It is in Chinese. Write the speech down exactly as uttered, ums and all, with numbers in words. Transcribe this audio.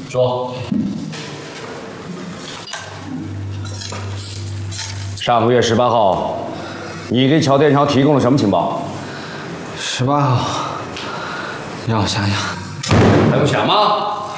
说。 上个月十八号，你给乔天桥提供了什么情报？ 十八号，让我想想。 还不想吗？